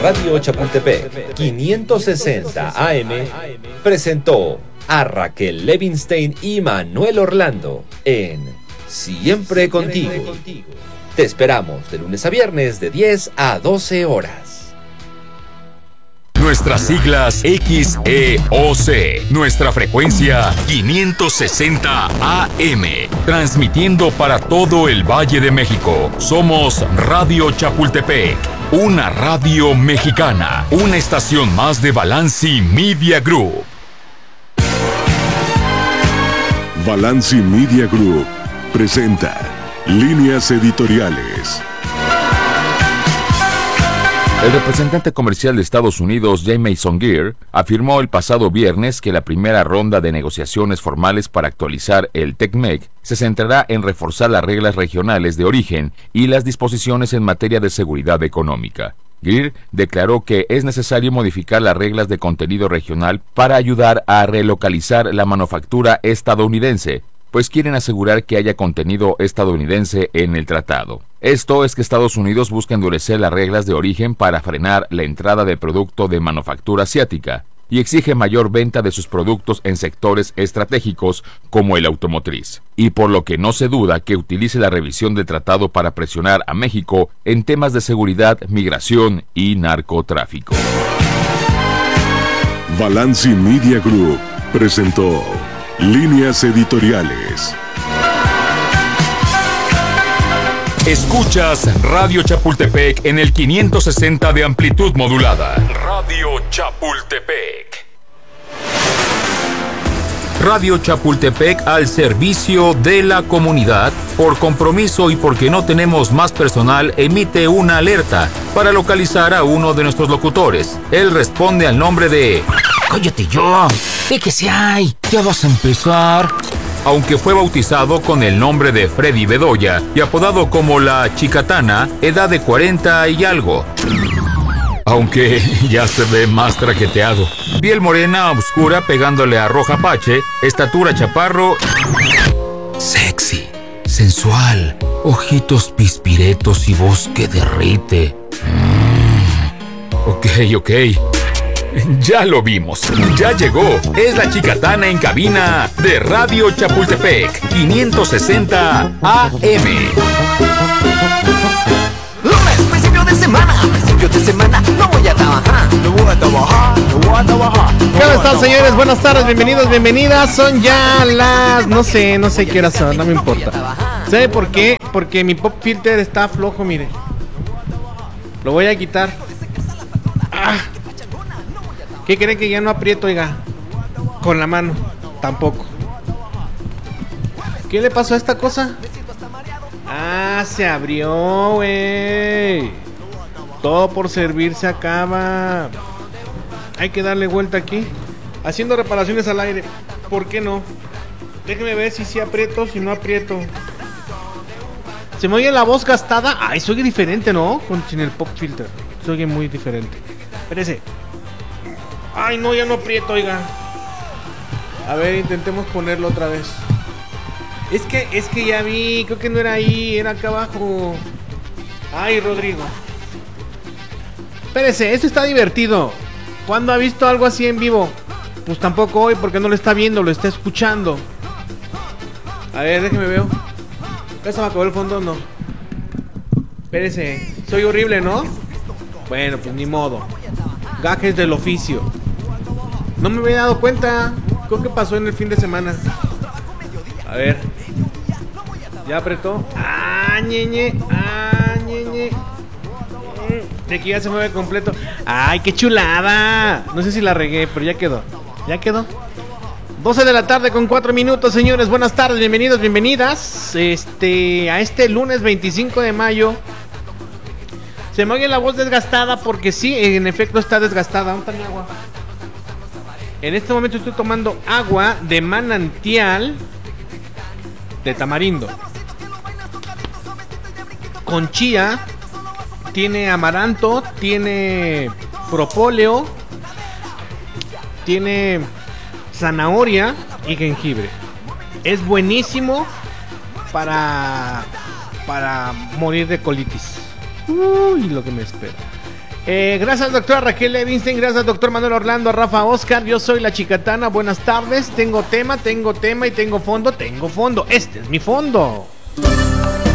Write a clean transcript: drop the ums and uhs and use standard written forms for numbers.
Radio Chapultepec 560 AM presentó a Raquel Levinstein y Manuel Orlando en Siempre Contigo. Te esperamos de lunes a viernes de 10 a 12 horas. Nuestras siglas XEOC, nuestra frecuencia 560 AM, transmitiendo para todo el Valle de México. Somos Radio Chapultepec, una radio mexicana, una estación más de Balanci Media Group. Balanci Media Group presenta Líneas Editoriales. El representante comercial de Estados Unidos, Jamieson Greer, afirmó el pasado viernes que la primera ronda de negociaciones formales para actualizar el TECMEC se centrará en reforzar las reglas regionales de origen y las disposiciones en materia de seguridad económica. Greer declaró que es necesario modificar las reglas de contenido regional para ayudar a relocalizar la manufactura estadounidense, pues quieren asegurar que haya contenido estadounidense en el tratado. Esto es que Estados Unidos busca endurecer las reglas de origen para frenar la entrada de producto de manufactura asiática y exige mayor venta de sus productos en sectores estratégicos como el automotriz, y por lo que no se duda que utilice la revisión del tratado para presionar a México en temas de seguridad, migración y narcotráfico. Balanci Media Group presentó Líneas Editoriales. Escuchas Radio Chapultepec en el 560 de amplitud modulada. Radio Chapultepec. Radio Chapultepec al servicio de la comunidad. Por compromiso y porque no tenemos más personal, emite una alerta para localizar a uno de nuestros locutores. Él responde al nombre de... ¡Cállate yo! ¿Qué que si hay? ¿Ya vas a empezar? Aunque fue bautizado con el nombre de Freddy Bedoya y apodado como la Chicatana, edad de 40 y algo. Aunque ya se ve más traqueteado. Piel morena oscura pegándole a roja pache, estatura chaparro... Sexy, sensual, ojitos pispiretos y voz que derrite. Ok. Ya lo vimos, ya llegó. Es la Chicatana en cabina de Radio Chapultepec 560 AM. Lunes, principio de semana, no voy a trabajar. ¿Cómo están, señores? Buenas tardes, bienvenidos, bienvenidas. Son ya las... No sé qué horas son, no me importa. ¿Sabe por qué? Porque mi pop filter está flojo, mire. Lo voy a quitar. ¿Qué creen que ya no aprieto, oiga? Con la mano, tampoco. ¿Qué le pasó a esta cosa? Se abrió, güey. Todo por servir se acaba. Hay que darle vuelta aquí. Haciendo reparaciones al aire. ¿Por qué no? Déjeme ver si sí aprieto, si no aprieto. ¿Se me oye la voz gastada? Soy diferente, ¿no? Sin el pop filter. Soy muy diferente. Espérese. No, ya no aprieto, oiga. A ver, intentemos ponerlo otra vez. Es que ya vi, creo que no era ahí, era acá abajo. Rodrigo. Espérese, esto está divertido. ¿Cuándo ha visto algo así en vivo? Pues tampoco hoy, porque no lo está viendo, lo está escuchando. A ver, déjeme ver. ¿Ya se me acabó el fondo o no? Espérese, soy horrible, ¿no? Bueno, pues ni modo. Gajes del oficio. No me había dado cuenta. Creo que pasó en el fin de semana. A ver. ¿Ya apretó? Ñeñe. De aquí ya se mueve completo. ¡Qué chulada! No sé si la regué, pero ya quedó. 12 de la tarde con 4 minutos, señores. Buenas tardes, bienvenidos, bienvenidas. A este lunes 25 de mayo. Se me oye la voz desgastada porque sí, en efecto está desgastada. ¿Dónde está mi agua? En este momento estoy tomando agua de manantial de tamarindo con chía, tiene amaranto, tiene propóleo, tiene zanahoria y jengibre. Es buenísimo para morir de colitis. Uy, lo que me espera. Gracias, doctora Raquel Levinstein. Gracias, doctor Manuel Orlando, Rafa Oscar. Yo soy la Chicatana. Buenas tardes. Tengo tema y tengo fondo. Tengo fondo. Este es mi fondo.